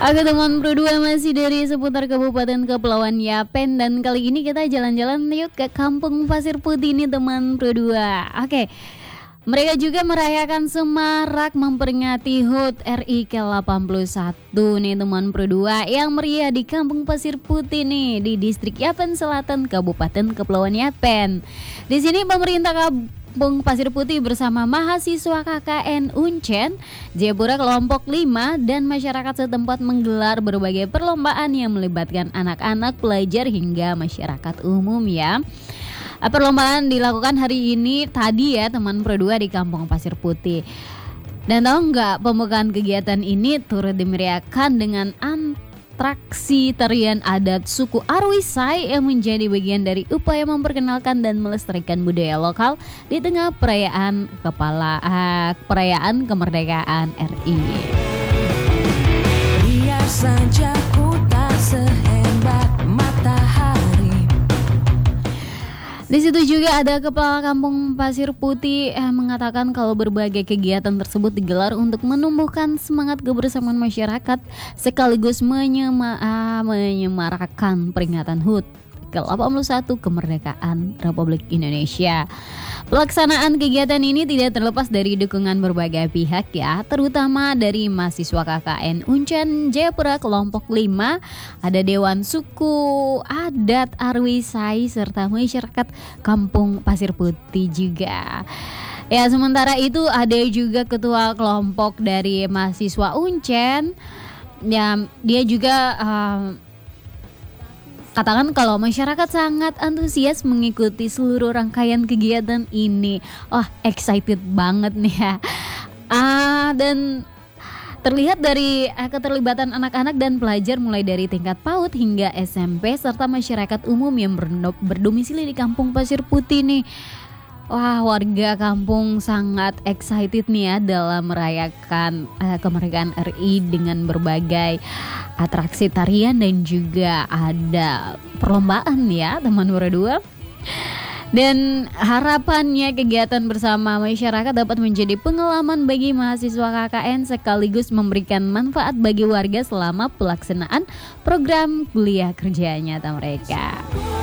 Oke teman berdua, masih dari seputar Kabupaten Kepulauan Yapen. Dan kali ini kita jalan-jalan yuk ke Kampung Pasir Putih nih teman berdua. Oke, mereka juga merayakan semarak memperingati HUT RI ke-81 nih teman berdua, yang meriah di Kampung Pasir Putih nih di Distrik Yapen Selatan, Kabupaten Kepulauan Yapen. Di sini pemerintah Kampung Pasir Putih bersama mahasiswa KKN Uncen, Jayapura kelompok 5 dan masyarakat setempat menggelar berbagai perlombaan yang melibatkan anak-anak, pelajar hingga masyarakat umum ya. Perlombaan dilakukan hari ini tadi ya teman berdua di Kampung Pasir Putih. Dan tahu nggak, pembukaan kegiatan ini turut dimeriahkan dengan atraksi tarian adat suku Arwisai yang menjadi bagian dari upaya memperkenalkan dan melestarikan budaya lokal di tengah perayaan kemerdekaan RI. Biar saja ku tak sehebat matahari. Di situ juga ada Kepala Kampung Pasir Putih mengatakan kalau berbagai kegiatan tersebut digelar untuk menumbuhkan semangat kebersamaan masyarakat sekaligus menyemarakan peringatan HUT ke-81 kemerdekaan Republik Indonesia. Pelaksanaan kegiatan ini tidak terlepas dari dukungan berbagai pihak ya, terutama dari mahasiswa KKN Uncen Jayapura kelompok 5, ada Dewan Suku Adat Arwisai serta masyarakat Kampung Pasir Putih juga. Ya, sementara itu ada juga ketua kelompok dari mahasiswa Uncen, ya, dia juga katakan kalau masyarakat sangat antusias mengikuti seluruh rangkaian kegiatan ini. Wah, excited banget nih ya. Dan terlihat dari keterlibatan anak-anak dan pelajar mulai dari tingkat PAUD hingga SMP serta masyarakat umum yang berdomisili di Kampung Pasir Putih nih. Wah, warga kampung sangat excited nih ya dalam merayakan kemerdekaan RI dengan berbagai atraksi tarian dan juga ada perlombaan ya teman berdua. Dan harapannya kegiatan bersama masyarakat dapat menjadi pengalaman bagi mahasiswa KKN sekaligus memberikan manfaat bagi warga selama pelaksanaan program kuliah kerja nyata mereka.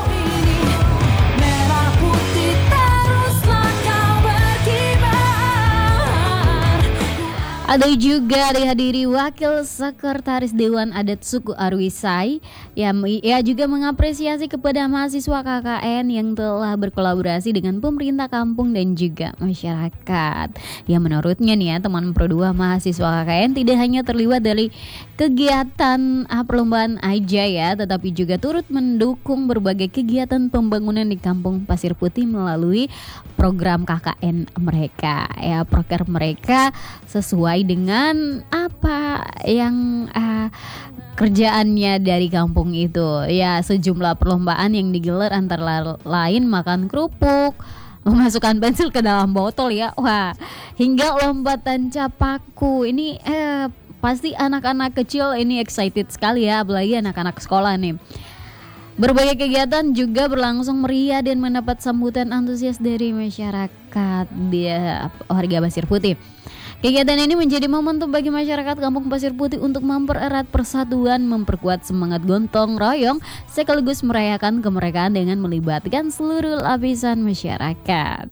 Ada juga dihadiri Wakil Sekretaris Dewan Adat Suku Arwisai yang juga mengapresiasi kepada mahasiswa KKN yang telah berkolaborasi dengan pemerintah kampung dan juga masyarakat. Ya, menurutnya nih ya teman berdua, mahasiswa KKN tidak hanya terlibat dari kegiatan perlombaan aja ya, tetapi juga turut mendukung berbagai kegiatan pembangunan di Kampung Pasir Putih melalui program KKN mereka. Ya, program mereka sesuai dengan apa yang kerjaannya dari kampung itu. Ya, sejumlah perlombaan yang digelar antara lain makan kerupuk, memasukkan pensil ke dalam botol ya. Wah, hingga lompatan capaku. Ini pasti anak-anak kecil ini excited sekali ya, apalagi anak-anak sekolah nih. Berbagai kegiatan juga berlangsung meriah dan mendapat sambutan antusias dari masyarakat warga Pasir Putih. Kegiatan ini menjadi momentum bagi masyarakat Kampung Pasir Putih untuk mempererat persatuan, memperkuat semangat gotong royong, sekaligus merayakan kemerdekaan dengan melibatkan seluruh lapisan masyarakat.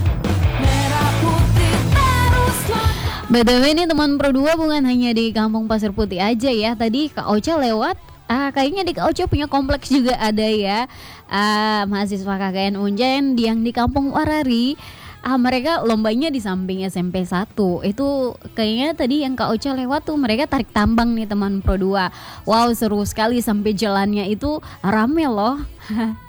BTW ini teman berdua, bukan hanya di Kampung Pasir Putih aja ya. Tadi Kak Ocha lewat, kayaknya di Kak Ocha punya kompleks juga ada ya. Mahasiswa KKN Uncen yang di Kampung Warari. Mereka lombanya di samping SMP 1. Itu kayaknya tadi yang Kak Ocha lewat tuh, mereka tarik tambang nih teman Pro 2. Wow, seru sekali, sampai jalannya itu rame loh.